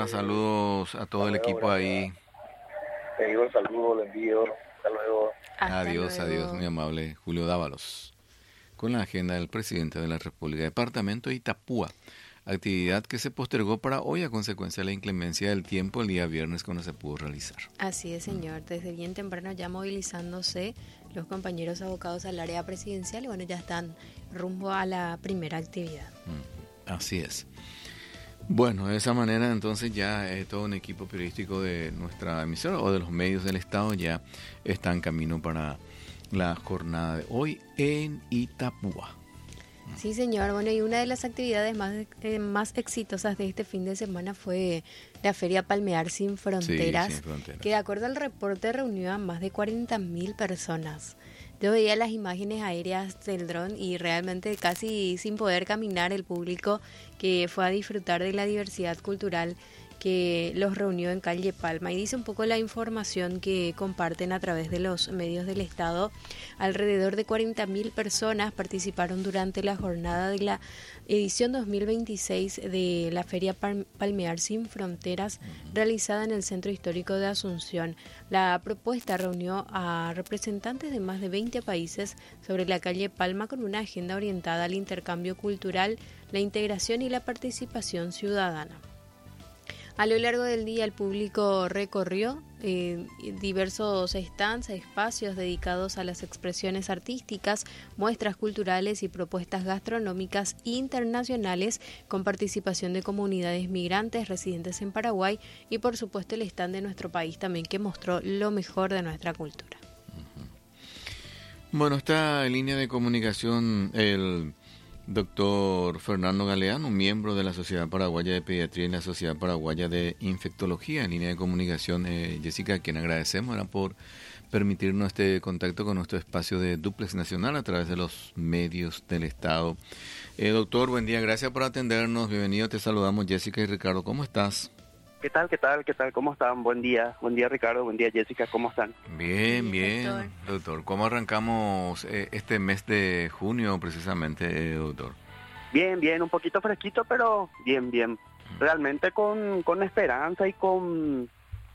estás? Saludos a todo Hasta el luego, equipo gracias. ahí. Te digo el saludo, le envío. Hasta luego. Hasta Adiós, adiós, muy luego. amable Julio Dávalos. Con la agenda del presidente de la República, Departamento de Itapúa. Actividad que se postergó para hoy a consecuencia de la inclemencia del tiempo el día viernes cuando se pudo realizar. Así es, señor. Desde bien temprano ya movilizándose los compañeros abocados al área presidencial y bueno, ya están rumbo a la primera actividad. Así es. Bueno, de esa manera entonces ya todo un equipo periodístico de nuestra emisora o de los medios del Estado ya está en camino para la jornada de hoy en Itapúa. Sí, señor. Bueno, y una de las actividades más exitosas de este fin de semana fue la Feria Palmear Sin Fronteras, Sin Fronteras, que de acuerdo al reporte reunió a más de 40.000 personas. Yo veía las imágenes aéreas del dron y realmente casi sin poder caminar el público que fue a disfrutar de la diversidad cultural que los reunió en Calle Palma, y dice un poco la información que comparten a través de los medios del Estado. Alrededor de 40.000 personas participaron durante la jornada de la edición 2026 de la Feria Palmear Sin Fronteras, realizada en el Centro Histórico de Asunción. La propuesta reunió a representantes de más de 20 países sobre la calle Palma con una agenda orientada al intercambio cultural, la integración y la participación ciudadana. A lo largo del día el público recorrió diversos stands, espacios dedicados a las expresiones artísticas, muestras culturales y propuestas gastronómicas internacionales con participación de comunidades migrantes residentes en Paraguay y por supuesto el stand de nuestro país también, que mostró lo mejor de nuestra cultura. Bueno, está en línea de comunicación el doctor Fernando Galeano, miembro de la Sociedad Paraguaya de Pediatría y la Sociedad Paraguaya de Infectología. En línea de comunicación, Jessica, a quien agradecemos por permitirnos este contacto con nuestro espacio de Duplex Nacional a través de los medios del Estado. Doctor, buen día, gracias por atendernos. Bienvenido, te saludamos Jessica y Ricardo. ¿Cómo estás? ¿Qué tal? ¿Cómo están? Buen día Ricardo, buen día Jessica, ¿cómo están? Bien, doctor. ¿Cómo arrancamos este mes de junio precisamente, doctor? Bien, un poquito fresquito, pero bien. Realmente con esperanza y con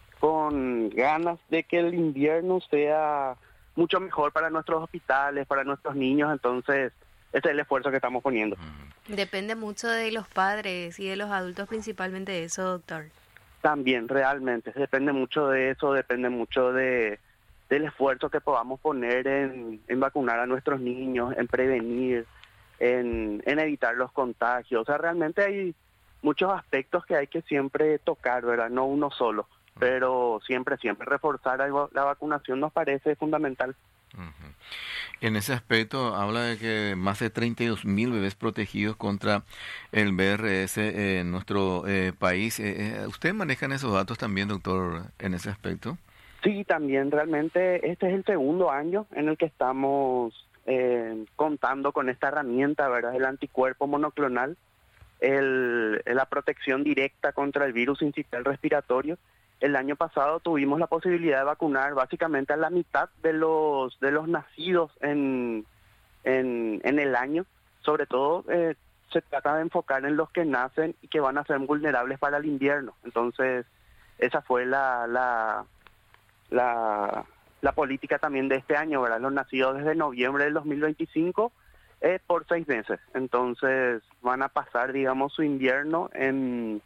ganas de que el invierno sea mucho mejor para nuestros hospitales, para nuestros niños, entonces ese es el esfuerzo que estamos poniendo. Depende mucho de los padres y de los adultos, principalmente de eso, doctor. También, realmente, depende mucho de eso, depende mucho del esfuerzo que podamos poner en vacunar a nuestros niños, en prevenir, en evitar los contagios. O sea, realmente hay muchos aspectos que hay que siempre tocar, ¿verdad? No uno solo, pero siempre reforzar la vacunación nos parece fundamental. En ese aspecto habla de que más de 32.000 bebés protegidos contra el BRS en nuestro país. ¿Ustedes manejan esos datos también, doctor, en ese aspecto? Sí, también realmente este es el segundo año en el que estamos contando con esta herramienta, ¿verdad? El anticuerpo monoclonal, la protección directa contra el virus incital respiratorio. El año pasado tuvimos la posibilidad de vacunar básicamente a la mitad de los nacidos en el año. Sobre todo se trata de enfocar en los que nacen y que van a ser vulnerables para el invierno. Entonces esa fue la política también de este año, ¿verdad? Los nacidos desde noviembre del 2025 por 6 meses. Entonces van a pasar, digamos, su invierno en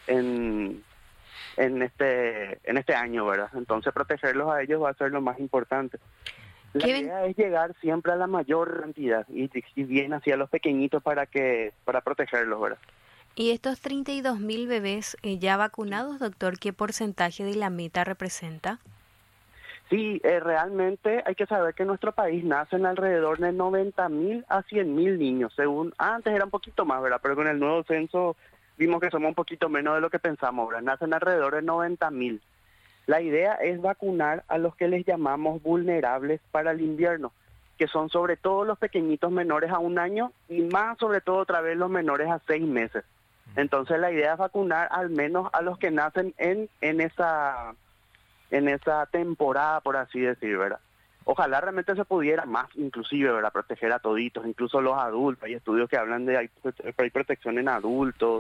este año, ¿verdad? Entonces protegerlos a ellos va a ser lo más importante. La idea es llegar siempre a la mayor cantidad y bien hacia los pequeñitos para protegerlos, ¿verdad? ¿Y estos 32.000 bebés ya vacunados, doctor, qué porcentaje de la meta representa? Sí, realmente hay que saber que en nuestro país nacen alrededor de 90.000 a 100.000 niños, antes era un poquito más, ¿verdad? Pero con el nuevo censo vimos que somos un poquito menos de lo que pensamos, ¿verdad? Nacen alrededor de 90.000. La idea es vacunar a los que les llamamos vulnerables para el invierno, que son sobre todo los pequeñitos menores a 1 año y más sobre todo otra vez los menores a 6 meses. Entonces la idea es vacunar al menos a los que nacen en esa temporada, por así decir, ¿verdad? Ojalá realmente se pudiera más, inclusive, ¿verdad? Proteger a toditos, incluso los adultos. Hay estudios que hablan de hay protección en adultos,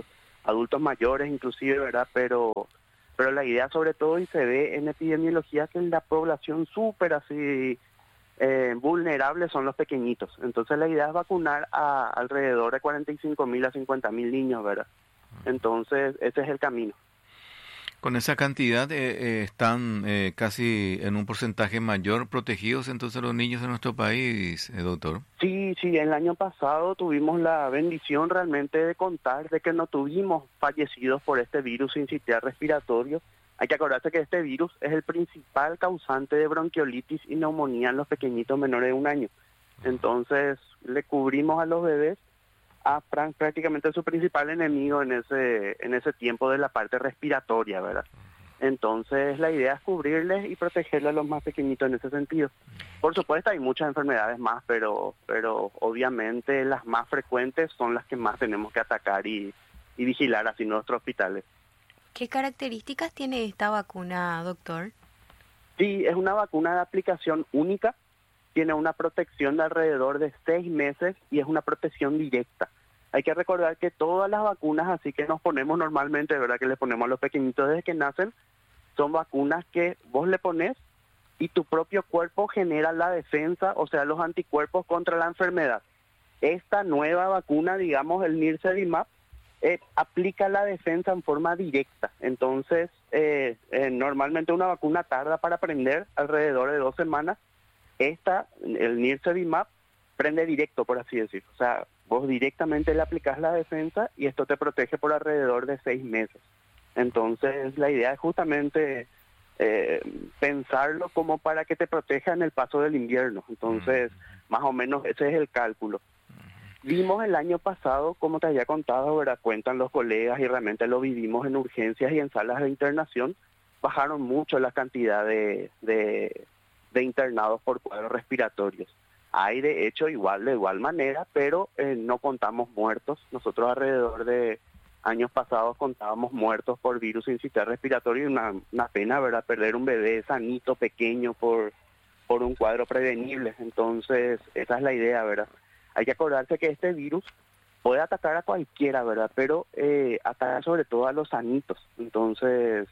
adultos mayores inclusive, ¿verdad? Pero la idea sobre todo, y se ve en epidemiología, que la población súper así vulnerable son los pequeñitos. Entonces la idea es vacunar a alrededor de 45.000 a 50.000 niños, ¿verdad? Entonces ese es el camino. Con esa cantidad están casi en un porcentaje mayor protegidos entonces los niños de nuestro país, doctor. Sí, el año pasado tuvimos la bendición realmente de contar de que no tuvimos fallecidos por este virus sincitial respiratorio. Hay que acordarse que este virus es el principal causante de bronquiolitis y neumonía en los pequeñitos menores de 1 año. Entonces le cubrimos a los bebés a prácticamente su principal enemigo en ese tiempo de la parte respiratoria, ¿verdad? Entonces la idea es cubrirles y protegerles a los más pequeñitos en ese sentido. Por supuesto hay muchas enfermedades más, pero obviamente las más frecuentes son las que más tenemos que atacar y vigilar así nuestros hospitales. ¿Qué características tiene esta vacuna, doctor? Sí, es una vacuna de aplicación única, tiene una protección de alrededor de 6 meses y es una protección directa. Hay que recordar que todas las vacunas así que nos ponemos normalmente, ¿verdad? Que le ponemos a los pequeñitos desde que nacen, son vacunas que vos le pones y tu propio cuerpo genera la defensa, o sea, los anticuerpos contra la enfermedad. Esta nueva vacuna, digamos, el Nirsevimab, aplica la defensa en forma directa. Entonces, normalmente una vacuna tarda para prender alrededor de 2 semanas. El Nirsevimab, prende directo, por así decirlo. O sea, vos directamente le aplicás la defensa y esto te protege por alrededor de 6 meses. Entonces, la idea es justamente pensarlo como para que te proteja en el paso del invierno. Entonces, más o menos ese es el cálculo. Vimos el año pasado, como te había contado, ¿verdad? Cuentan los colegas y realmente lo vivimos en urgencias y en salas de internación, bajaron mucho la cantidad de internados por cuadros respiratorios. Hay de hecho de igual manera, pero no contamos muertos. Nosotros alrededor de años pasados contábamos muertos por virus sincitial respiratorio, y una pena, ¿verdad? Perder un bebé sanito, pequeño, por un cuadro prevenible. Entonces, esa es la idea, ¿verdad? Hay que acordarse que este virus puede atacar a cualquiera, ¿verdad? Pero ataca sobre todo a los sanitos, entonces,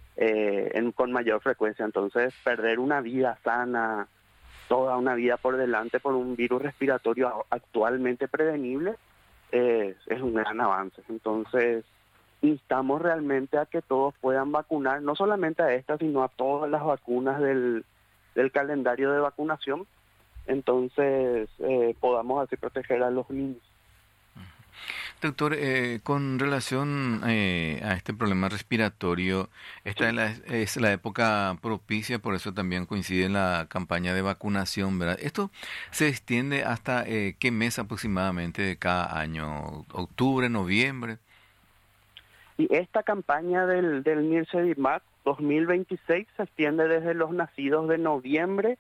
con mayor frecuencia. Entonces, perder una vida sana, toda una vida por delante por un virus respiratorio actualmente prevenible, es un gran avance. Entonces, instamos realmente a que todos puedan vacunar, no solamente a esta, sino a todas las vacunas del calendario de vacunación. Entonces, podamos así proteger a los niños. Doctor, con relación a este problema respiratorio, esta es la época propicia, por eso también coincide en la campaña de vacunación, ¿verdad? ¿Esto se extiende hasta qué mes aproximadamente de cada año? ¿Octubre, noviembre? Y esta campaña del Nirsevimab 2026 se extiende desde los nacidos de noviembre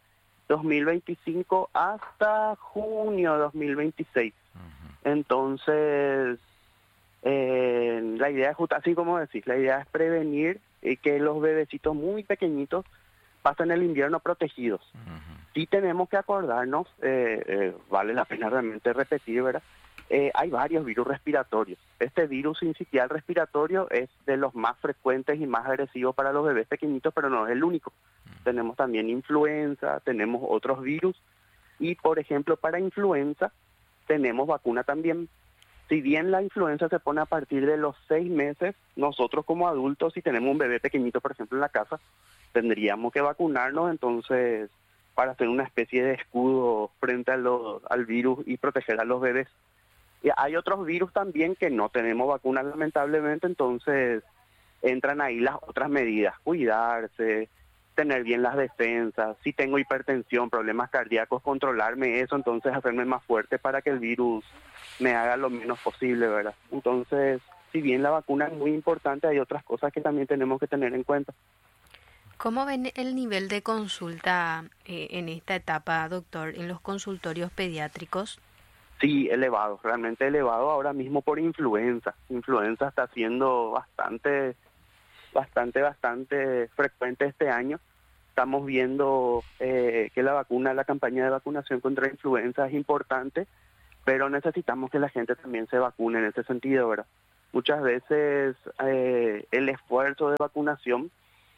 2025 hasta junio 2026. Entonces, la idea es justo así como decís, la idea es prevenir que los bebecitos muy pequeñitos pasen el invierno protegidos. Sí tenemos que acordarnos, vale la pena realmente repetir, ¿verdad? Hay varios virus respiratorios. Este virus sincitial respiratorio es de los más frecuentes y más agresivos para los bebés pequeñitos, pero no es el único. Tenemos también influenza, tenemos otros virus, y por ejemplo para influenza tenemos vacuna también. Si bien la influenza se pone a partir de los 6 meses, nosotros como adultos, si tenemos un bebé pequeñito, por ejemplo, en la casa, tendríamos que vacunarnos, entonces, para hacer una especie de escudo frente al virus y proteger a los bebés. Y hay otros virus también que no tenemos vacunas, lamentablemente, entonces entran ahí las otras medidas: cuidarse, tener bien las defensas, si tengo hipertensión, problemas cardíacos, controlarme eso, entonces hacerme más fuerte para que el virus me haga lo menos posible, ¿verdad? Entonces, si bien la vacuna es muy importante, hay otras cosas que también tenemos que tener en cuenta. ¿Cómo ven el nivel de consulta en esta etapa, doctor, en los consultorios pediátricos? Sí, elevado, realmente elevado ahora mismo por influenza. Influenza está siendo bastante frecuente este año. Estamos viendo que la campaña de vacunación contra la influenza es importante, pero necesitamos que la gente también se vacune en ese sentido, ¿verdad? muchas veces el esfuerzo de vacunación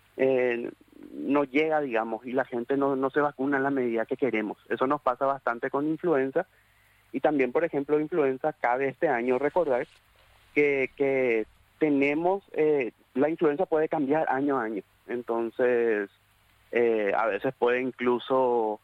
no llega, digamos, y la gente no se vacuna en la medida que queremos. Eso nos pasa bastante con influenza, y también, por ejemplo, influenza. Cabe este año recordar que tenemos, la influenza puede cambiar año a año, entonces a veces puede incluso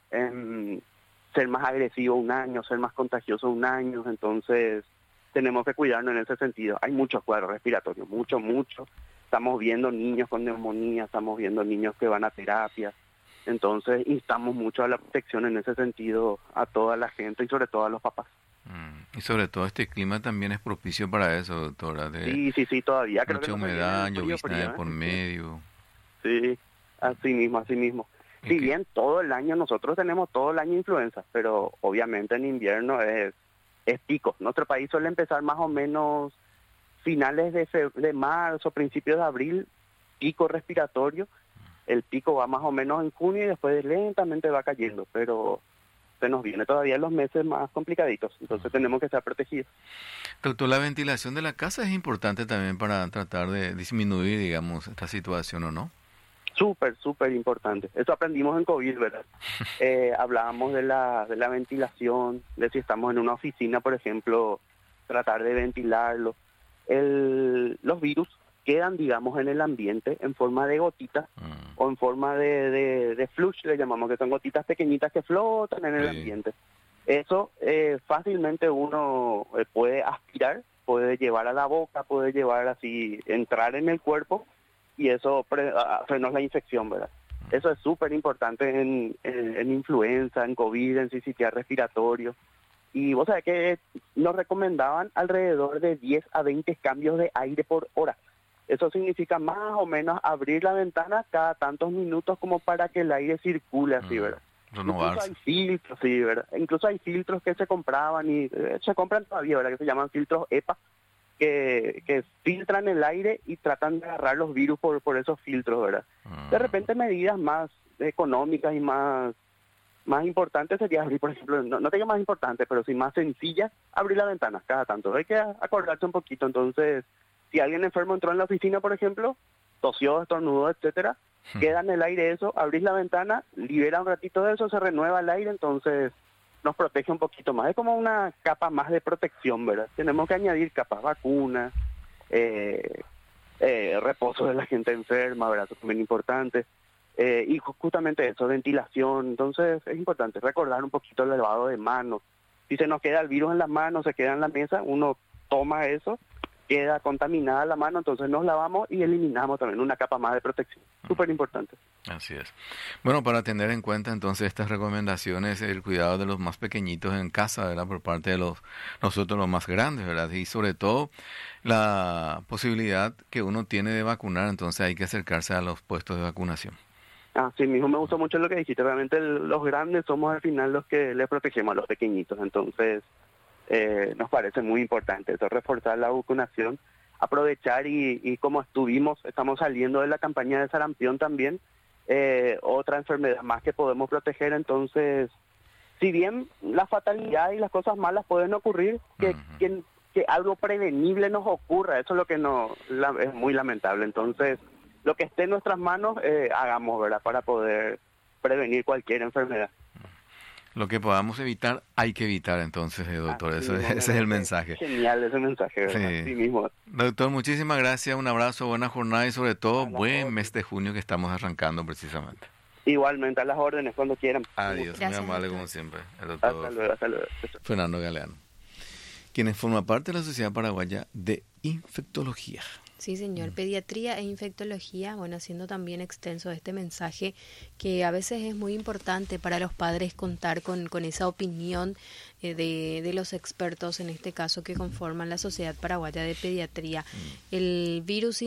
ser más agresivo un año, ser más contagioso un año, entonces tenemos que cuidarnos en ese sentido. Hay muchos cuadros respiratorios, mucho. Estamos viendo niños con neumonía, estamos viendo niños que van a terapia. Entonces instamos mucho a la protección en ese sentido a toda la gente y sobre todo a los papás. Y sobre todo este clima también es propicio para eso, doctora. Sí, todavía. Creo mucha que humedad, llovizna por medio. Sí, así mismo. Si bien todo el año, nosotros tenemos todo el año influenza, pero obviamente en invierno es pico. Nuestro país suele empezar más o menos finales de marzo, principios de abril, pico respiratorio. El pico va más o menos en junio y después lentamente va cayendo, pero se nos viene todavía los meses más complicaditos, entonces tenemos que estar protegidos. Doctor, la ventilación de la casa es importante también para tratar de disminuir, digamos, esta situación, ¿o no? Súper importante. Eso aprendimos en COVID, ¿verdad? Hablábamos de la ventilación, de si estamos en una oficina, por ejemplo, tratar de ventilarlo. Los virus quedan, digamos, en el ambiente en forma de gotitas o en forma de flush, le llamamos, que son gotitas pequeñitas que flotan en el ambiente. Eso fácilmente uno puede aspirar, puede llevar a la boca, puede llevar así, entrar en el cuerpo, y eso frena la infección, ¿verdad? Eso es súper importante en influenza, en COVID, en sincitial respiratorio. Y vos sabés que nos recomendaban alrededor de 10 a 20 cambios de aire por hora. Eso significa más o menos abrir la ventana cada tantos minutos como para que el aire circule así, ¿verdad? Incluso hay filtros, sí, ¿verdad? Incluso hay filtros que se compraban y se compran todavía, ¿verdad? Que se llaman filtros EPA, que filtran el aire y tratan de agarrar los virus por esos filtros, ¿verdad? De repente medidas más económicas y más importantes sería abrir, por ejemplo, no te digo más importante, pero sí más sencillas, abrir la ventana cada tanto. Hay que acordarse un poquito. Entonces, si alguien enfermo entró en la oficina, por ejemplo, tosió, estornudó, etcétera, queda en el aire eso, abrís la ventana, libera un ratito de eso, se renueva el aire, entonces nos protege un poquito más. Es como una capa más de protección, ¿verdad? Tenemos que añadir capas, vacunas, reposo de la gente enferma, ¿verdad? Eso es también importante. Y justamente eso, ventilación. Entonces es importante recordar un poquito el lavado de manos. Si se nos queda el virus en las manos, se queda en la mesa, uno toma eso, queda contaminada la mano, entonces nos lavamos y eliminamos también una capa más de protección. Súper importante. Así es. Bueno, para tener en cuenta entonces estas recomendaciones, el cuidado de los más pequeñitos en casa, ¿verdad? Por parte de nosotros los más grandes, ¿verdad? Y sobre todo la posibilidad que uno tiene de vacunar, entonces hay que acercarse a los puestos de vacunación. Sí mismo, me gustó mucho lo que dijiste. Realmente los grandes somos al final los que les protegemos a los pequeñitos, entonces nos parece muy importante eso, reforzar la vacunación, aprovechar y como estamos saliendo de la campaña de sarampión también, otra enfermedad más que podemos proteger. Entonces, si bien la fatalidad y las cosas malas pueden ocurrir, que algo prevenible nos ocurra, eso es lo que es muy lamentable. Entonces, lo que esté en nuestras manos, hagamos, ¿verdad?, para poder prevenir cualquier enfermedad. Lo que podamos evitar, hay que evitar entonces, doctor. Ese es el mensaje. Genial ese mensaje, ¿verdad? Sí. Así mismo. Doctor, muchísimas gracias, un abrazo, buena jornada y sobre todo buen mes de junio que estamos arrancando precisamente. Igualmente, a las órdenes, cuando quieran. Adiós, Gracias, muy amable doctor. como siempre. El doctor Hasta luego. Fernando Galeano, quien forma parte de la Sociedad Paraguaya de Infectología. Sí, señor. Pediatría e infectología, bueno, haciendo también extenso este mensaje que a veces es muy importante para los padres contar con esa opinión de los expertos, en este caso, que conforman la Sociedad Paraguaya de Pediatría. El virus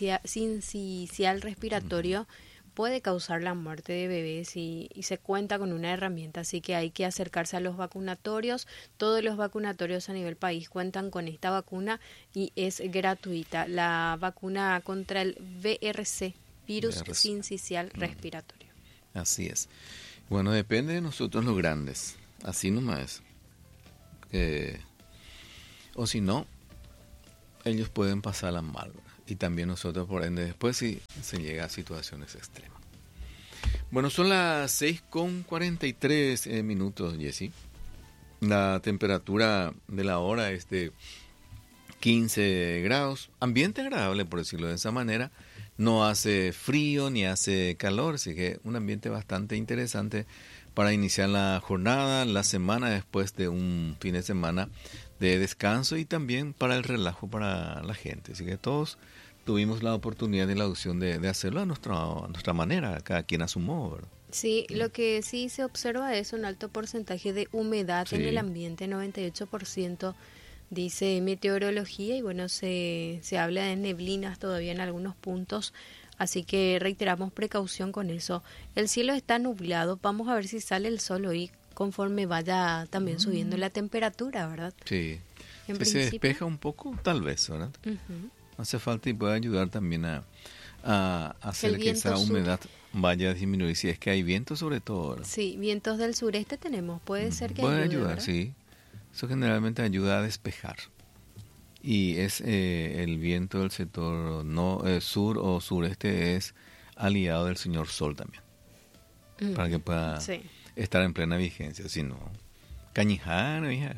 sincicial respiratorio puede causar la muerte de bebés y se cuenta con una herramienta, así que hay que acercarse a los vacunatorios. Todos los vacunatorios a nivel país cuentan con esta vacuna y es gratuita. La vacuna contra el VRC, virus sincicial respiratorio. Así es. Bueno, depende de nosotros los grandes, así nomás. O si no, ellos pueden pasarla mal, ¿verdad? Y también nosotros, por ende, después si se llega a situaciones extremas. Bueno, son las 6:43 minutos, Jessy. La temperatura de la hora es de 15 grados. Ambiente agradable, por decirlo de esa manera. No hace frío ni hace calor, así que un ambiente bastante interesante para iniciar la jornada, la semana después de un fin de semana de descanso y también para el relajo para la gente. Así que todos tuvimos la oportunidad y la opción de hacerlo a nuestra manera, cada quien a su modo, ¿verdad? Sí, lo que sí se observa es un alto porcentaje de humedad en el ambiente, 98%, dice meteorología, y bueno, se habla de neblinas todavía en algunos puntos, así que reiteramos precaución con eso. El cielo está nublado, vamos a ver si sale el sol hoy conforme vaya también subiendo la temperatura, ¿verdad? Sí, En si se despeja un poco, tal vez, ¿verdad? Hace falta y puede ayudar también a hacer que esa humedad vaya a disminuir, si es que hay viento sobre todo, ¿verdad? Sí, vientos del sureste tenemos, puede ser que puede ayude, ayudar, ¿verdad? sí. Eso generalmente ayuda a despejar. Y es el viento del sector sur o sureste es aliado del señor Sol también, para que pueda estar en plena vigencia, si no, cañijar, hija.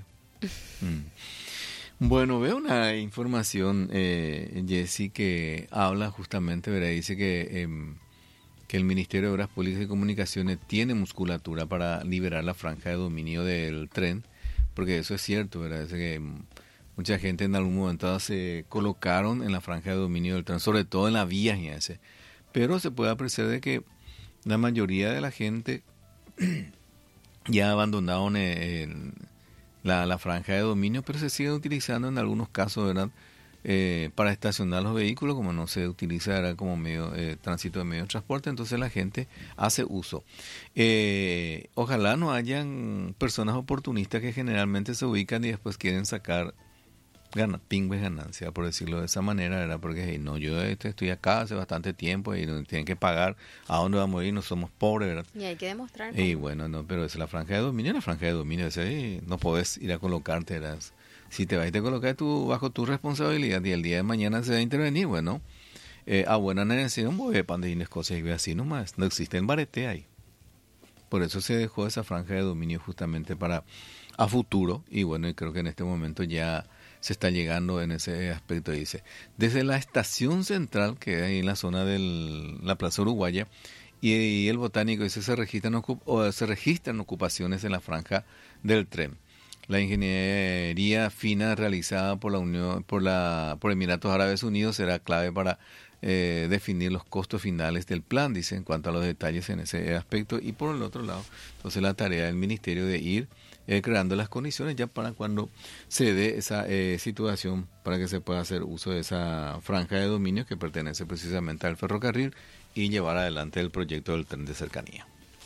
Bueno, veo una información, Jessy, que habla justamente, ¿verdad? Dice que el Ministerio de Obras Públicas y Comunicaciones tiene musculatura para liberar la franja de dominio del tren, porque eso es cierto, ¿verdad? Dice que mucha gente en algún momento se colocaron en la franja de dominio del tren, sobre todo en las vías y ese. Pero se puede apreciar de que la mayoría de la gente ya ha abandonado la franja de dominio, pero se sigue utilizando en algunos casos, ¿verdad? Para estacionar los vehículos, como no se utiliza ¿verdad? Como medio tránsito de medio de transporte, entonces la gente hace uso. Ojalá no hayan personas oportunistas que generalmente se ubican y después quieren sacar pingües ganancia, por decirlo de esa manera, ¿verdad? Porque no, yo estoy acá hace bastante tiempo y tienen que pagar, ¿a dónde vamos a ir? No somos pobres, ¿verdad? Y hay que demostrar. Y bueno, no, pero es la franja de dominio, no podés ir a colocarte, ¿verdad? Si te vas y te colocas bajo tu responsabilidad y el día de mañana se va a intervenir, bueno, a buena necesidad, voy a pandillas cosas y así nomás, no existe el barete ahí. Por eso se dejó esa franja de dominio justamente para a futuro, y bueno, y creo que en este momento ya se está llegando en ese aspecto. Dice, desde la estación central, que hay en la zona de la Plaza Uruguaya, y el Botánico, dice, se registran ocupaciones en la franja del tren. La ingeniería fina realizada por por Emiratos Árabes Unidos será clave para definir los costos finales del plan, dice, en cuanto a los detalles en ese aspecto. Y por el otro lado, entonces la tarea del ministerio de ir creando las condiciones ya para cuando se dé esa situación para que se pueda hacer uso de esa franja de dominio que pertenece precisamente al ferrocarril y llevar adelante el proyecto del tren de cercanías.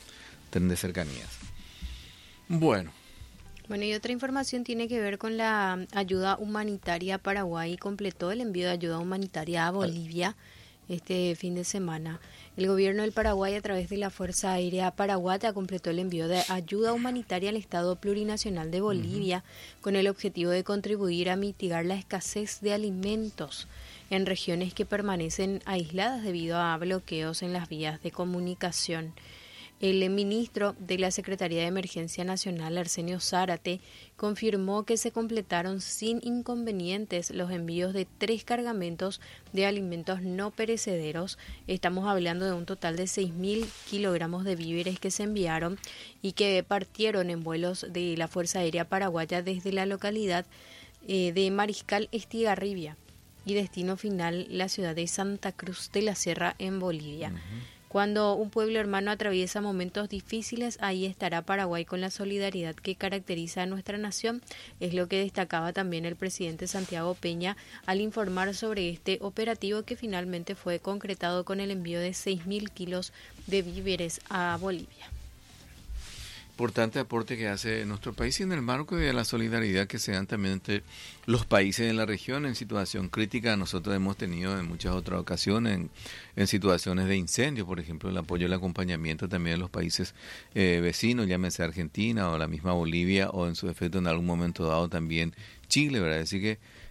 Bueno, y otra información tiene que ver con la ayuda humanitaria. Paraguay completó el envío de ayuda humanitaria a Bolivia este fin de semana. El gobierno del Paraguay, a través de la Fuerza Aérea Paraguaya, completó el envío de ayuda humanitaria al Estado Plurinacional de Bolivia con el objetivo de contribuir a mitigar la escasez de alimentos en regiones que permanecen aisladas debido a bloqueos en las vías de comunicación. El ministro de la Secretaría de Emergencia Nacional, Arsenio Zárate, confirmó que se completaron sin inconvenientes los envíos de 3 cargamentos de alimentos no perecederos. Estamos hablando de un total de 6.000 kilogramos de víveres que se enviaron y que partieron en vuelos de la Fuerza Aérea Paraguaya desde la localidad de Mariscal Estigarribia y destino final la ciudad de Santa Cruz de la Sierra en Bolivia. Cuando un pueblo hermano atraviesa momentos difíciles, ahí estará Paraguay con la solidaridad que caracteriza a nuestra nación, es lo que destacaba también el presidente Santiago Peña al informar sobre este operativo que finalmente fue concretado con el envío de 6.000 kilos de víveres a Bolivia. Importante aporte que hace nuestro país y en el marco de la solidaridad que se dan también entre los países de la región en situación crítica. Nosotros hemos tenido en muchas otras ocasiones en situaciones de incendio, por ejemplo, el apoyo y el acompañamiento también de los países vecinos, llámese Argentina o la misma Bolivia o en su defecto en algún momento dado también Chile, ¿verdad? Así que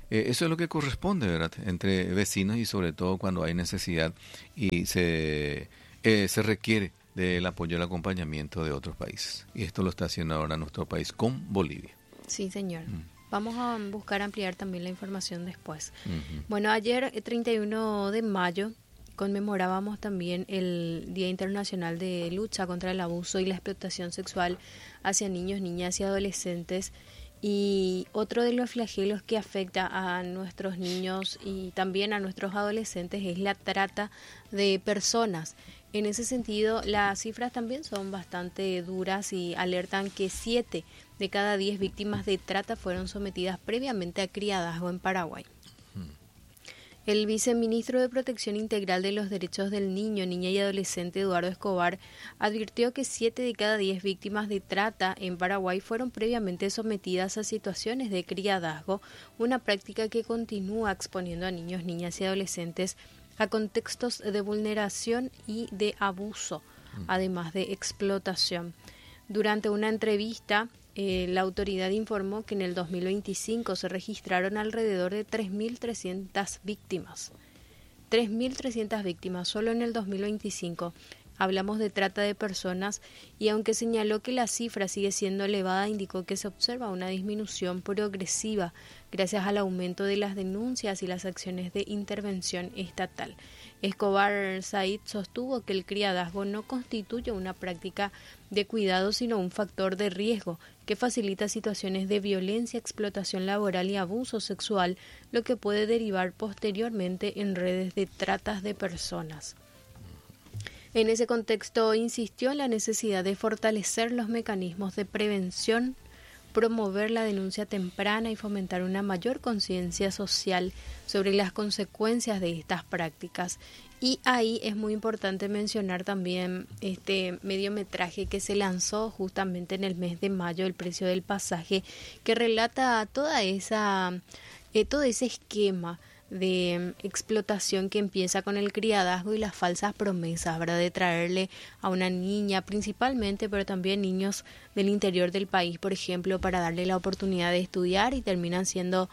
Eso es lo que corresponde, ¿verdad? Entre vecinos y sobre todo cuando hay necesidad y se requiere del apoyo y el acompañamiento de otros países. Y esto lo está haciendo ahora nuestro país con Bolivia. Sí, señor. Vamos a buscar ampliar también la información después. Ujú. Bueno, ayer, 31 de mayo, conmemorábamos también el Día Internacional de Lucha contra el Abuso y la Explotación Sexual hacia niños, niñas y adolescentes. Y otro de los flagelos que afecta a nuestros niños y también a nuestros adolescentes es la trata de personas. En ese sentido, las cifras también son bastante duras y alertan que 7 de cada 10 víctimas de trata fueron sometidas previamente a criadazgo en Paraguay. El viceministro de Protección Integral de los Derechos del Niño, Niña y Adolescente, Eduardo Escobar, advirtió que 7 de cada 10 víctimas de trata en Paraguay fueron previamente sometidas a situaciones de criadazgo, una práctica que continúa exponiendo a niños, niñas y adolescentes a contextos de vulneración y de abuso, además de explotación. Durante una entrevista, la autoridad informó que en el 2025 se registraron alrededor de 3.300 víctimas. 3.300 víctimas solo en el 2025. Hablamos de trata de personas y aunque señaló que la cifra sigue siendo elevada, indicó que se observa una disminución progresiva gracias al aumento de las denuncias y las acciones de intervención estatal. Escobar Said sostuvo que el criadazgo no constituye una práctica de cuidado, sino un factor de riesgo que facilita situaciones de violencia, explotación laboral y abuso sexual, lo que puede derivar posteriormente en redes de tratas de personas. En ese contexto, insistió en la necesidad de fortalecer los mecanismos de prevención, promover la denuncia temprana y fomentar una mayor conciencia social sobre las consecuencias de estas prácticas. Y ahí es muy importante mencionar también este mediometraje que se lanzó justamente en el mes de mayo, El precio del pasaje, que relata todo ese esquema de explotación que empieza con el criadazgo y las falsas promesas, ¿verdad? De traerle a una niña principalmente, pero también niños del interior del país, por ejemplo, para darle la oportunidad de estudiar y terminan siendo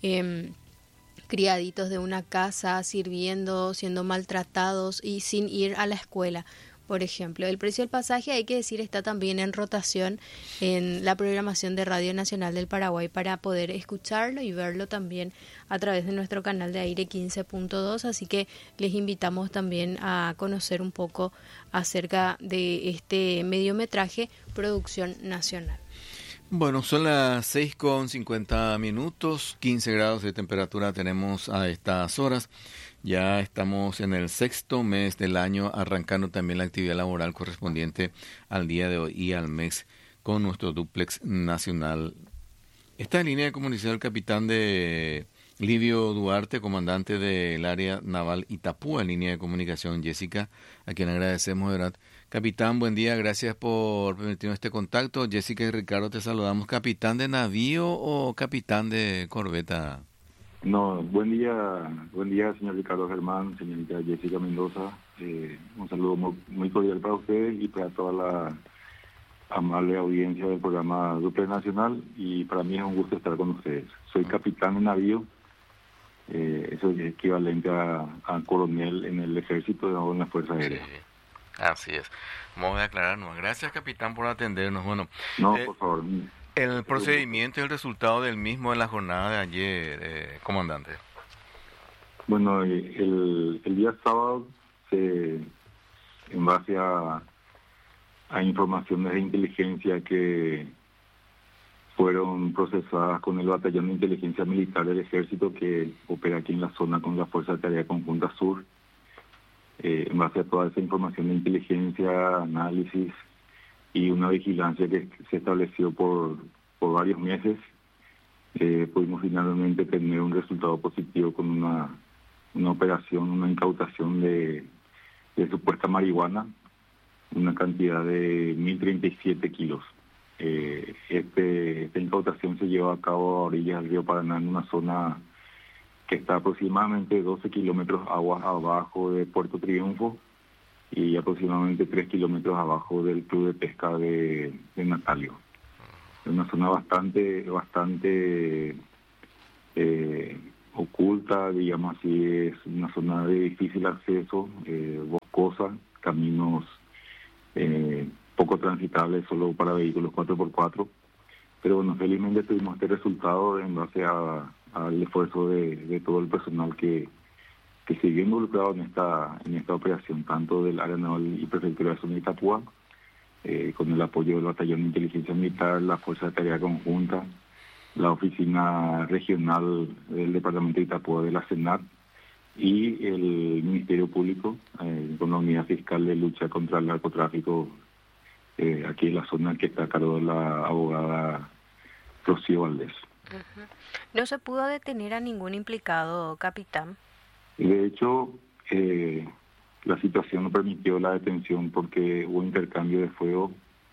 criaditos de una casa, sirviendo, siendo maltratados y sin ir a la escuela. Por ejemplo, El precio del pasaje, hay que decir, está también en rotación en la programación de Radio Nacional del Paraguay para poder escucharlo y verlo también a través de nuestro canal de aire 15.2, así que les invitamos también a conocer un poco acerca de este mediometraje, producción nacional. Bueno, son las 6:50, 15 grados de temperatura tenemos a estas horas. Ya estamos en el 6º mes del año, arrancando también la actividad laboral correspondiente al día de hoy y al mes con nuestro dúplex nacional. Está en línea de comunicación el capitán de Livio Duarte, comandante del área naval Itapúa, en línea de comunicación, Jessica, a quien agradecemos, ¿verdad? Capitán, buen día, gracias por permitirnos este contacto. Jessica y Ricardo, te saludamos. ¿Capitán de navío o capitán de corbeta? No, buen día, señor Ricardo Germán, señorita Jessica Mendoza. Un saludo muy cordial para ustedes y para toda la amable audiencia del programa Dúplex Nacional, y para mí es un gusto estar con ustedes. Soy capitán de navío, eso es equivalente a coronel en el ejército o en la Fuerza Aérea. Sí, así es. Vamos a aclararnos. Gracias, capitán, por atendernos. Bueno, no, por favor. El procedimiento y el resultado del mismo en la jornada de ayer, comandante. Bueno, el día sábado, en base a informaciones de inteligencia que fueron procesadas con el Batallón de Inteligencia Militar del Ejército, que opera aquí en la zona con la Fuerza de Tarea Conjunta Sur, en base a toda esa información de inteligencia, análisis y una vigilancia que se estableció por varios meses, pudimos finalmente tener un resultado positivo con una operación, una incautación de supuesta marihuana, una cantidad de 1.037 kilos. Esta incautación se llevó a cabo a orillas del río Paraná, en una zona que está aproximadamente 12 kilómetros aguas abajo de Puerto Triunfo y aproximadamente 3 kilómetros abajo del Club de Pesca de Natalio. Es una zona bastante oculta, digamos así, es una zona de difícil acceso, boscosa, caminos poco transitables solo para vehículos 4x4. Pero bueno, felizmente tuvimos este resultado en base al esfuerzo de todo el personal que siguió involucrado en esta operación, tanto del área naval y prefectura de zona de Itapúa, con el apoyo del Batallón de Inteligencia Militar, la Fuerza de Tarea Conjunta, la Oficina Regional del Departamento de Itapúa de la SENAT y el Ministerio Público, con la Unidad Fiscal de Lucha contra el Narcotráfico, aquí en la zona que está a cargo de la abogada Rocío Valdés. Ujú. ¿No se pudo detener a ningún implicado, capitán? De hecho, la situación no permitió la detención porque hubo intercambio de fuego.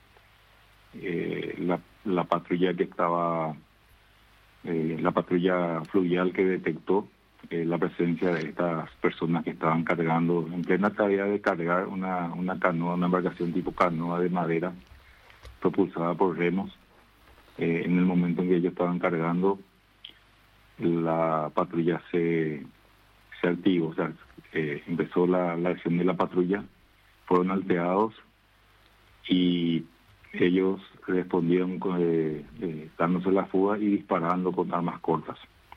La patrulla que estaba, la patrulla fluvial que detectó la presencia de estas personas que estaban cargando, en plena tarea de cargar una canoa, una embarcación tipo canoa de madera propulsada por remos. En el momento en que ellos estaban cargando, la patrulla se activó, o sea, empezó la acción de la patrulla, fueron alteados y ellos respondieron dándose la fuga y disparando con armas cortas.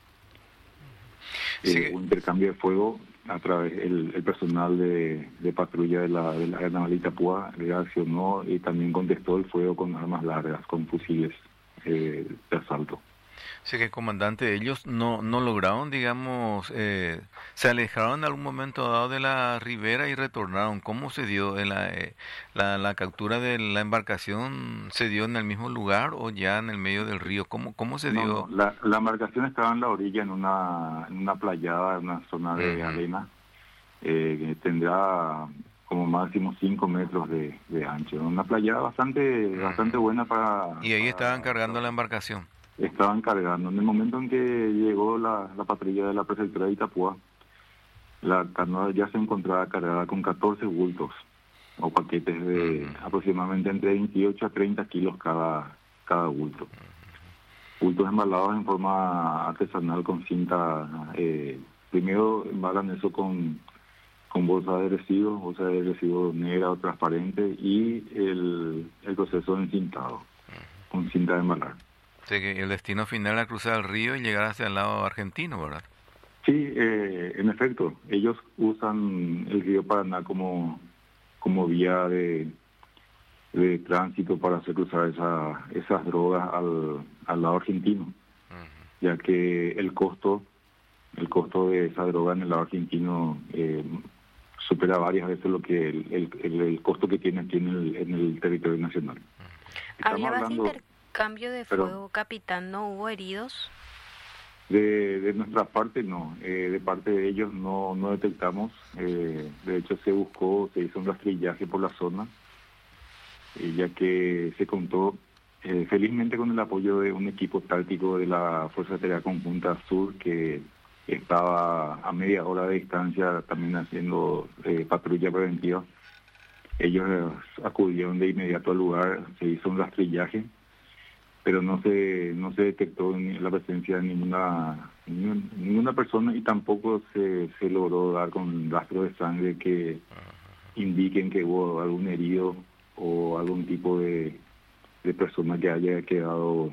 Un intercambio de fuego a través el personal de patrulla de la área naval de Itapúa reaccionó y también contestó el fuego con armas largas, con fusiles de asalto. Sí, que comandante, ellos no lograron, digamos, se alejaron en algún momento dado de la ribera y retornaron. ¿Cómo se dio la captura de la embarcación? ¿Se dio en el mismo lugar o ya en el medio del río? ¿Cómo se dio? No, la embarcación estaba en la orilla, en una playada, en una zona de arena, que tendrá como máximo 5 metros de ancho. Una playada bastante buena para... Y ahí estaban cargando la embarcación. Estaban cargando. En el momento en que llegó la patrulla de la prefectura de Itapúa, la canoa ya se encontraba cargada con 14 bultos o paquetes de aproximadamente entre 28 a 30 kilos cada bulto. Bultos embalados en forma artesanal con cinta. Primero embalan eso con bolsa de residuos negra o transparente y el proceso de encintado con cinta de embalar. Sí, que el destino final era cruzar el río y llegar hacia el lado argentino, ¿verdad? Sí, en efecto, ellos usan el río Paraná como vía de tránsito para hacer cruzar esas drogas al lado argentino, ya que el costo de esa droga en el lado argentino supera varias veces lo que el costo que tiene aquí en el territorio nacional. Había intercambio de fuego, capitán, ¿no hubo heridos? De nuestra parte no, de parte de ellos no detectamos, de hecho se hizo un rastrillaje por la zona, ya que se contó felizmente con el apoyo de un equipo táctico de la Fuerza de Tarea Conjunta Sur que estaba a media hora de distancia también haciendo patrulla preventiva. Ellos acudieron de inmediato al lugar, se hizo un rastrillaje, pero no se detectó la presencia de ninguna persona y tampoco se logró dar con rastros de sangre que indiquen que hubo algún herido o algún tipo de persona que haya quedado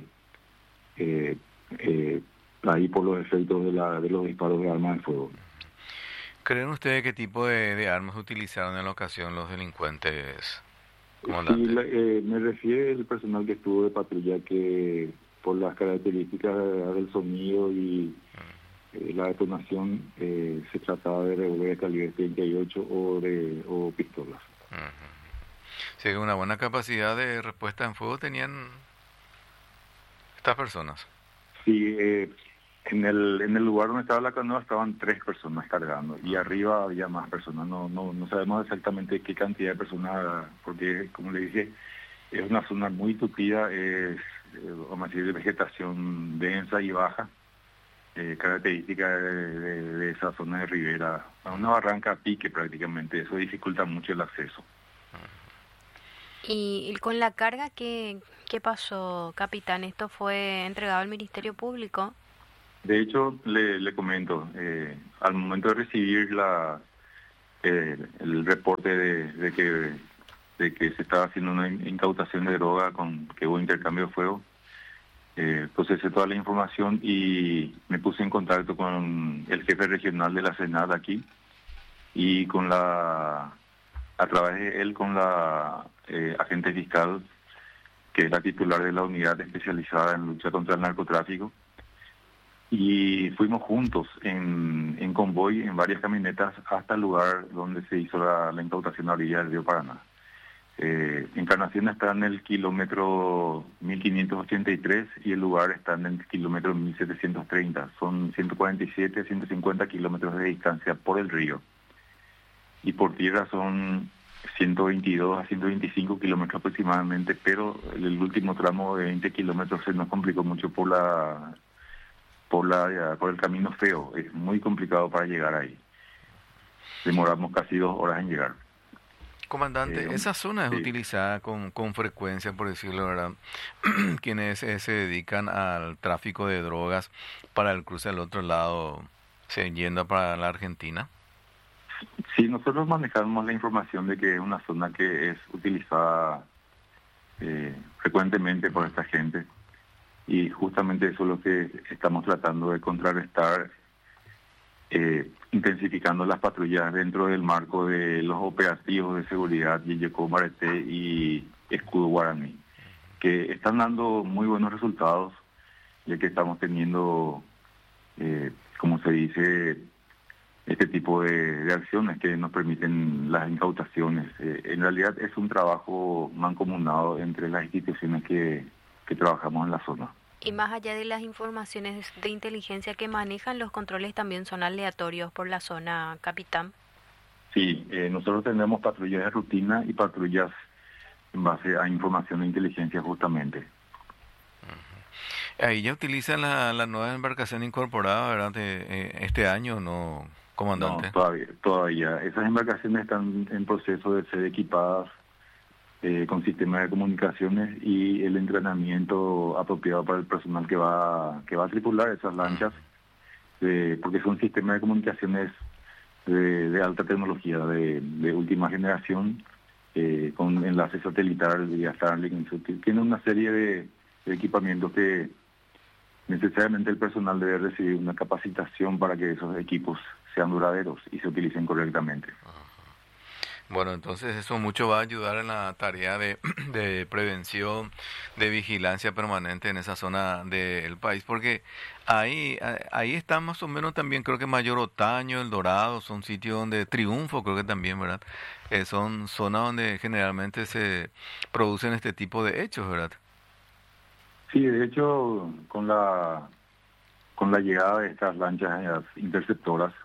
ahí por los efectos de los disparos de armas de fuego. ¿Creen ustedes qué tipo de armas utilizaron en la ocasión los delincuentes? Sí, me refiero al personal que estuvo de patrulla que por las características del sonido y la detonación se trataba de revólver de calibre 38 o pistolas. Sí, una buena capacidad de respuesta en fuego tenían estas personas. Sí, en el lugar donde estaba la canoa estaban 3 personas cargando y arriba había más personas. No sabemos exactamente qué cantidad de personas, porque como le dije, es una zona muy tupida, vamos a decir, de vegetación densa y baja, característica de esa zona de ribera, una barranca a pique prácticamente, eso dificulta mucho el acceso. ¿Y con la carga qué pasó, capitán? ¿Esto fue entregado al Ministerio Público? De hecho, le comento, al momento de recibir el reporte de que se estaba haciendo una incautación de droga, con que hubo intercambio de fuego, procesé toda la información y me puse en contacto con el jefe regional de la SENAT aquí y a través de él con la agente fiscal, que es la titular de la unidad especializada en lucha contra el narcotráfico. Y fuimos juntos en convoy, en varias camionetas, hasta el lugar donde se hizo la incautación a orilla del río Paraná. Encarnación está en el kilómetro 1583 y el lugar está en el kilómetro 1730. Son 147 a 150 kilómetros de distancia por el río. Y por tierra son 122 a 125 kilómetros aproximadamente, pero el último tramo de 20 kilómetros se nos complicó mucho por el camino feo. Es muy complicado para llegar ahí. Demoramos casi 2 horas en llegar. Comandante, esa zona es utilizada con frecuencia, por decirlo, ¿verdad? Quienes se dedican al tráfico de drogas para el cruce al otro lado, yendo para la Argentina. Sí, nosotros manejamos la información de que es una zona que es utilizada frecuentemente por esta gente. Y justamente eso es lo que estamos tratando de contrarrestar, intensificando las patrullas dentro del marco de los operativos de seguridad Yeyecó, Mareté y Escudo Guaraní, que están dando muy buenos resultados, ya que estamos teniendo, como se dice, este tipo de acciones que nos permiten las incautaciones. En realidad es un trabajo mancomunado entre las instituciones que trabajamos en la zona. Y más allá de las informaciones de inteligencia que manejan, los controles también son aleatorios por la zona, capitán. Sí, nosotros tenemos patrullas de rutina y patrullas en base a información de inteligencia justamente. Ahí ya utilizan la nueva embarcación incorporada, ¿verdad? Este año, ¿no, comandante? No, todavía. Esas embarcaciones están en proceso de ser equipadas con sistemas de comunicaciones y el entrenamiento apropiado para el personal que va a tripular esas lanchas, porque son sistemas de comunicaciones de alta tecnología, de última generación, con enlace satelital vía Starlink. Tiene una serie de equipamientos que necesariamente el personal debe recibir una capacitación para que esos equipos sean duraderos y se utilicen correctamente. Bueno, entonces eso mucho va a ayudar en la tarea de prevención, de vigilancia permanente en esa zona del país, porque ahí está más o menos también, creo que Mayor Otaño, El Dorado, son sitios donde Triunfo, creo que también, ¿verdad? Son zonas donde generalmente se producen este tipo de hechos, ¿verdad? Sí, de hecho, con la llegada de estas lanchas interceptoras,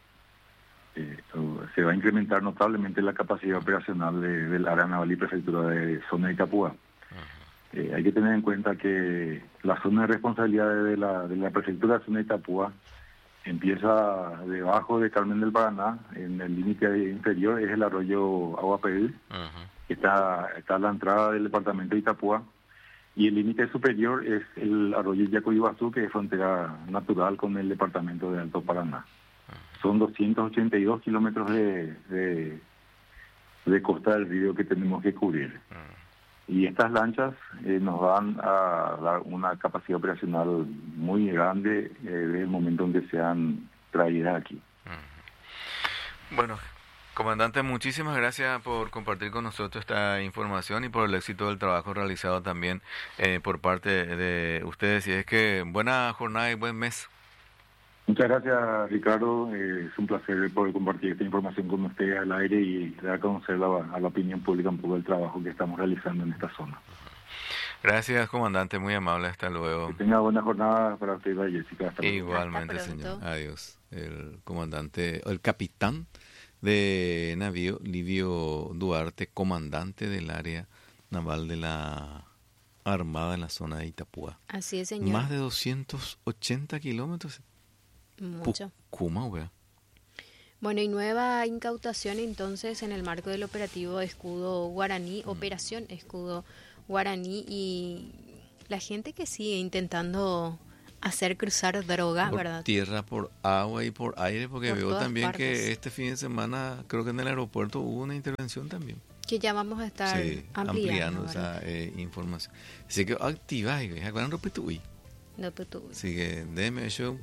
se va a incrementar notablemente la capacidad operacional del área naval y prefectura de zona de Itapúa. Hay que tener en cuenta que la zona de responsabilidad de la prefectura de zona de Itapúa empieza debajo de Carmen del Paraná, en el límite inferior es el arroyo Agua Pedil, está a la entrada del departamento de Itapúa, y el límite superior es el arroyo Yacoyuazú, que es frontera natural con el departamento de Alto Paraná. Son 282 kilómetros de costa del río que tenemos que cubrir. Y estas lanchas nos van a dar una capacidad operacional muy grande desde el momento en que sean traídas aquí. Bueno, comandante, muchísimas gracias por compartir con nosotros esta información y por el éxito del trabajo realizado también por parte de ustedes. Y es que buena jornada y buen mes. Muchas gracias, Ricardo. Es un placer poder compartir esta información con usted al aire y dar a conocer a la opinión pública un poco del trabajo que estamos realizando en esta zona. Gracias, comandante. Muy amable. Hasta luego. Que tenga buena jornada para usted, Jessica. Hasta luego. Igualmente, señor. Adiós. El comandante, el capitán de navío, Livio Duarte, comandante del área naval de la Armada en la zona de Itapúa. Así es, señor. Más de 280 kilómetros. Mucho. Bueno, y nueva incautación entonces en el marco del operativo Escudo Guaraní, Operación Escudo Guaraní, y la gente que sigue intentando hacer cruzar droga, por ¿verdad? tierra, por agua y por aire, porque Por veo todas también partes. que este fin de semana, creo que en el aeropuerto hubo una intervención también. Que ya vamos a estar ampliando, esa información. Así que activas y acuerdan repetir. No, pues tú. Así que déme yo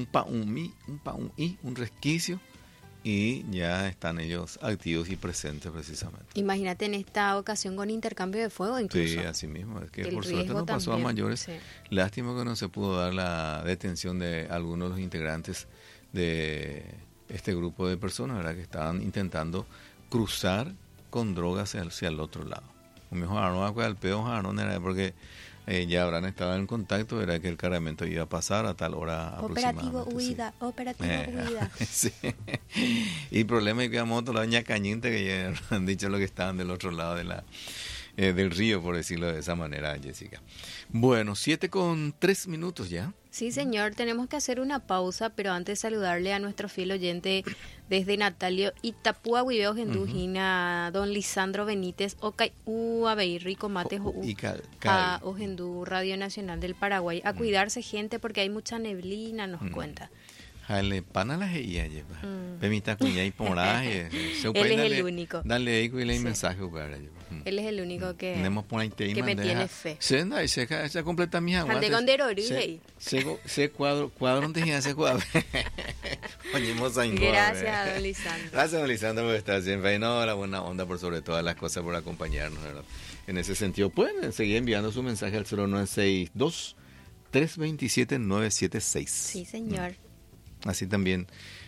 un resquicio y ya están ellos activos y presentes precisamente. Imagínate en esta ocasión con intercambio de fuego incluso. Sí, así mismo. Es que El por suerte riesgo no pasó también, a mayores. sí. Lástima que no se pudo dar la detención de algunos de los integrantes de este grupo de personas, ¿verdad? Que estaban intentando cruzar con drogas hacia el otro lado. O mejor, no al peor, era porque ya habrán estado en contacto, era que el cargamento iba a pasar a tal hora Operativo aproximadamente. operativo huida. Sí. Y el problema es que a moto la ñacañinte que ya han dicho lo que estaban del otro lado de del río, por decirlo de esa manera, Jessica. Bueno, 7:03 ya. Sí, señor, tenemos que hacer una pausa, pero antes saludarle a nuestro fiel oyente desde Natalio Itapúa, Huiveo, Gendujina, don Lisandro Benítez, Ocay, Abeirrico, Mate, a Ogendú, Radio Nacional del Paraguay. A cuidarse, gente, porque hay mucha neblina, nos cuenta. Jale, pana la geía lleva. Permita cuña y poraje. Él es el único. Dale ahí y le mensaje para llevar. Él es el único que me tiene fe. Se completa mi agua. Ande con derori, se cuadro donde ya se cuadro. Gracias, don Lisandro. Gracias, don Lisandro, por estar siempre. No, la buena onda por sobre todas las cosas, por acompañarnos, ¿verdad? En ese sentido, pueden seguir enviando su mensaje al 0962-327-976. Sí, señor. Así también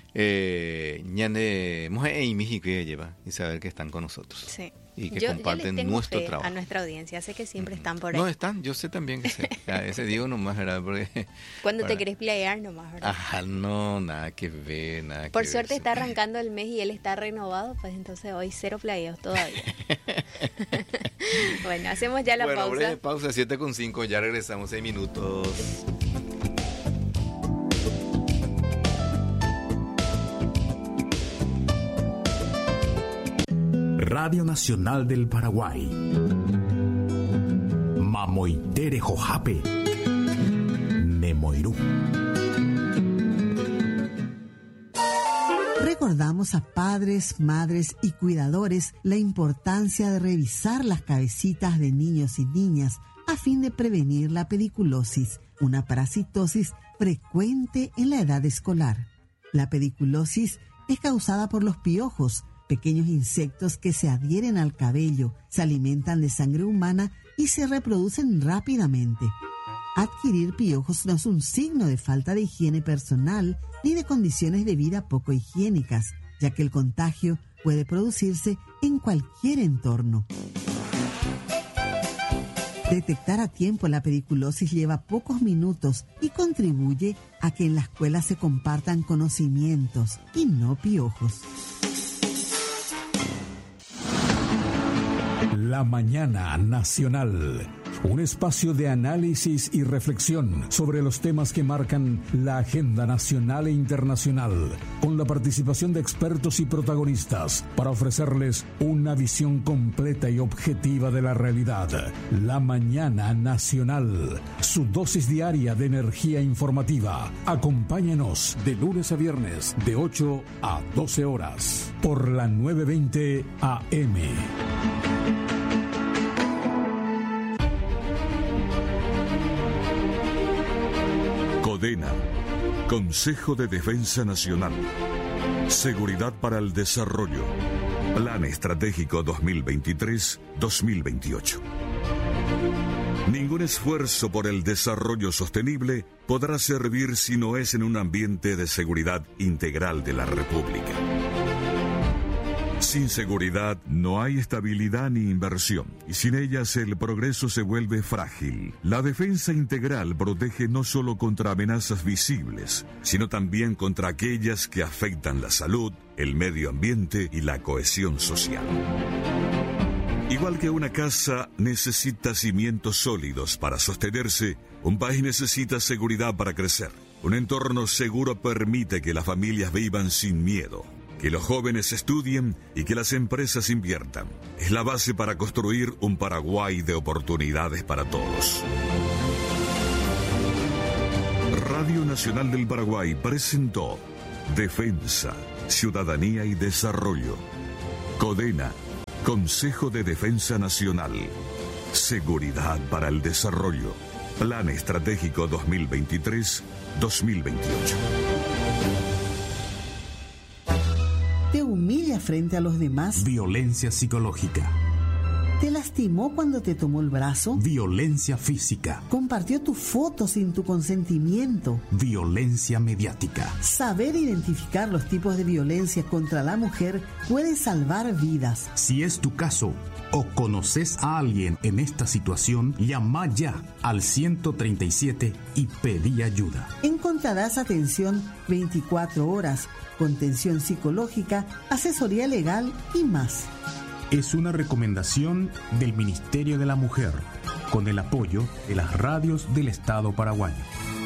ñane mujer y México lleva y saber que están con nosotros. Sí. Y que comparten nuestro trabajo. A nuestra audiencia, sé que siempre están por ahí. No están, yo sé también que sé. Ese digo nomás, ¿verdad? Porque cuando te querés playar nomás, ¿verdad? Ajá, no, nada que ver, nada por que suerte ver. está arrancando el mes y él está renovado, pues entonces hoy 0 playeos todavía. Bueno, hacemos ya la pausa. Breve pausa, 7:05, ya regresamos 6 minutos. Radio Nacional del Paraguay. Mamoitere Jojape. Nemoirú. Recordamos a padres, madres y cuidadores la importancia de revisar las cabecitas de niños y niñas a fin de prevenir la pediculosis, una parasitosis frecuente en la edad escolar. La pediculosis es causada por los piojos, pequeños insectos que se adhieren al cabello, se alimentan de sangre humana y se reproducen rápidamente. Adquirir piojos no es un signo de falta de higiene personal ni de condiciones de vida poco higiénicas, ya que el contagio puede producirse en cualquier entorno. Detectar a tiempo la pediculosis lleva pocos minutos y contribuye a que en la escuela se compartan conocimientos y no piojos. La Mañana Nacional, un espacio de análisis y reflexión sobre los temas que marcan la agenda nacional e internacional, con la participación de expertos y protagonistas para ofrecerles una visión completa y objetiva de la realidad. La Mañana Nacional, su dosis diaria de energía informativa. Acompáñenos de lunes a viernes de 8 a 12 horas por la 920 AM. CODENA, Consejo de Defensa Nacional, Seguridad para el Desarrollo, Plan Estratégico 2023-2028. Ningún esfuerzo por el desarrollo sostenible podrá servir si no es en un ambiente de seguridad integral de la República. Sin seguridad no hay estabilidad ni inversión, y sin ellas el progreso se vuelve frágil. La defensa integral protege no solo contra amenazas visibles, sino también contra aquellas que afectan la salud, el medio ambiente y la cohesión social. Igual que una casa necesita cimientos sólidos para sostenerse, un país necesita seguridad para crecer. Un entorno seguro permite que las familias vivan sin miedo, que los jóvenes estudien y que las empresas inviertan. Es la base para construir un Paraguay de oportunidades para todos. Radio Nacional del Paraguay presentó Defensa, Ciudadanía y Desarrollo. CODENA, Consejo de Defensa Nacional. Seguridad para el Desarrollo. Plan Estratégico 2023-2028. ¿Te humilla frente a los demás? Violencia psicológica. ¿Te lastimó cuando te tomó el brazo? Violencia física. ¿Compartió tu foto sin tu consentimiento? Violencia mediática. Saber identificar los tipos de violencia contra la mujer puede salvar vidas. Si es tu caso o conoces a alguien en esta situación, llama ya al 137 y pedí ayuda. Encontrarás atención 24 horas, contención psicológica, asesoría legal y más. Es una recomendación del Ministerio de la Mujer, con el apoyo de las radios del Estado paraguayo.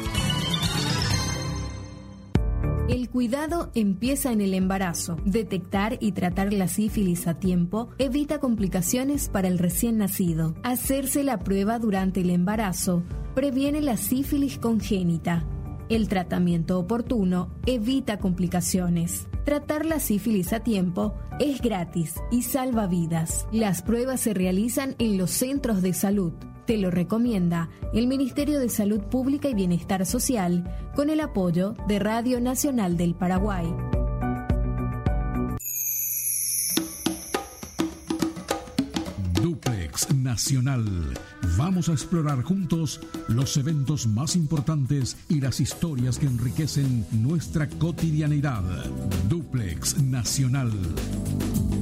El cuidado empieza en el embarazo. Detectar y tratar la sífilis a tiempo evita complicaciones para el recién nacido. Hacerse la prueba durante el embarazo previene la sífilis congénita. El tratamiento oportuno evita complicaciones. Tratar la sífilis a tiempo es gratis y salva vidas. Las pruebas se realizan en los centros de salud. Te lo recomienda el Ministerio de Salud Pública y Bienestar Social con el apoyo de Radio Nacional del Paraguay. Duplex Nacional. Vamos a explorar juntos los eventos más importantes y las historias que enriquecen nuestra cotidianidad. Duplex Nacional.